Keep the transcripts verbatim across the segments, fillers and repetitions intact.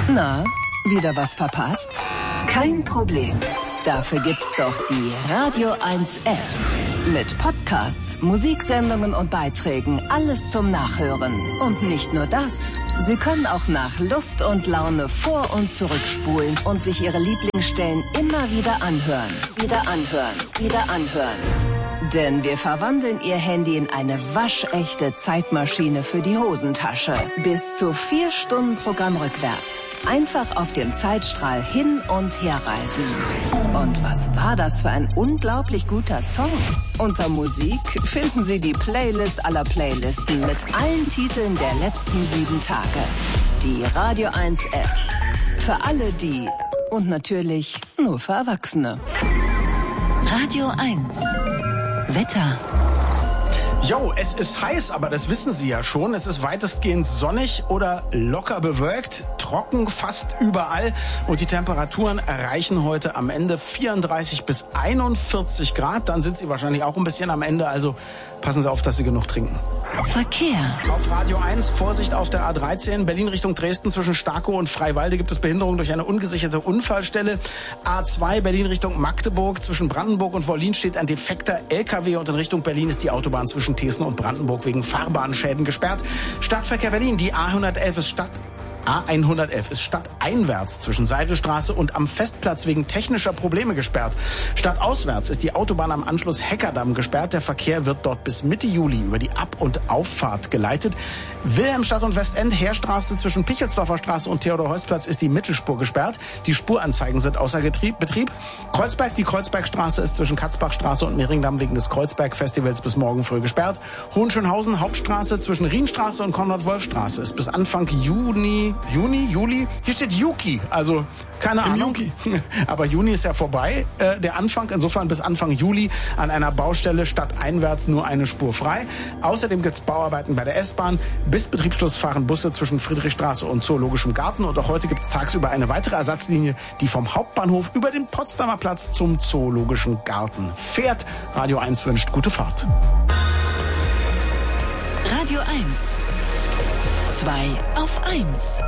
Na, wieder was verpasst? Kein Problem. Dafür gibt's doch die Radio eins App. Mit Podcasts, Musiksendungen und Beiträgen, alles zum Nachhören. Und nicht nur das. Sie können auch nach Lust und Laune vor- und zurückspulen und sich Ihre Lieblingsstellen immer wieder anhören. Wieder anhören, wieder anhören. Denn wir verwandeln Ihr Handy in eine waschechte Zeitmaschine für die Hosentasche. Bis zu vier Stunden Programm rückwärts. Einfach auf dem Zeitstrahl hin und her reisen. Und was war das für ein unglaublich guter Song? Unter Musik finden Sie die Playlist aller Playlisten mit allen Titeln der letzten sieben Tage. Die Radio eins App. Für alle die und natürlich nur für Erwachsene. Radio eins. Wetter. Jo, es ist heiß, aber das wissen Sie ja schon. Es ist weitestgehend sonnig oder locker bewölkt, trocken fast überall. Und die Temperaturen erreichen heute am Ende vierunddreißig bis einundvierzig Grad. Dann sind Sie wahrscheinlich auch ein bisschen am Ende, also passen Sie auf, dass Sie genug trinken. Verkehr. Auf Radio eins, Vorsicht auf der A dreizehn, Berlin Richtung Dresden zwischen Starkow und Freiwalde gibt es Behinderung durch eine ungesicherte Unfallstelle. A zwei, Berlin Richtung Magdeburg, zwischen Brandenburg und Wollin steht ein defekter L K W und in Richtung Berlin ist die Autobahn zwischen Thesen und Brandenburg wegen Fahrbahnschäden gesperrt. Stadtverkehr Berlin, die A hundertelf ist Stadt... A hundertelf ist stadteinwärts zwischen Seidelstraße und am Festplatz wegen technischer Probleme gesperrt. Stadtauswärts ist die Autobahn am Anschluss Heckerdamm gesperrt. Der Verkehr wird dort bis Mitte Juli über die Ab- und Auffahrt geleitet. Wilhelmstadt und Westend, Heerstraße zwischen Pichelsdorfer Straße und Theodor-Heuss-Platz ist die Mittelspur gesperrt. Die Spuranzeigen sind außer Betrieb. Kreuzberg, die Kreuzbergstraße ist zwischen Katzbachstraße und Mehringdamm wegen des Kreuzberg-Festivals bis morgen früh gesperrt. Hohenschönhausen, Hauptstraße zwischen Rienstraße und Konrad-Wolf-Straße ist bis Anfang Juni Juni, Juli, hier steht Juki, also keine Im Ahnung, Juki. Aber Juni ist ja vorbei, äh, der Anfang, insofern bis Anfang Juli an einer Baustelle stadteinwärts nur eine Spur frei. Außerdem gibt's Bauarbeiten bei der S-Bahn, bis Betriebsschluss fahren Busse zwischen Friedrichstraße und Zoologischem Garten und auch heute gibt's tagsüber eine weitere Ersatzlinie, die vom Hauptbahnhof über den Potsdamer Platz zum Zoologischen Garten fährt. Radio eins wünscht gute Fahrt. Radio eins. zwei auf eins.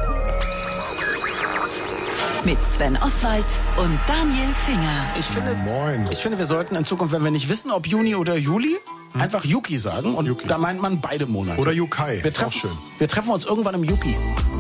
Mit Sven Oswald und Daniel Finger. Ich finde, Moin. ich finde, wir sollten in Zukunft, wenn wir nicht wissen, ob Juni oder Juli, hm? einfach Juki sagen. Und Juki. Da meint man beide Monate. Oder Jukai. Wir ist auch treffen, schön. wir treffen uns irgendwann im Juki.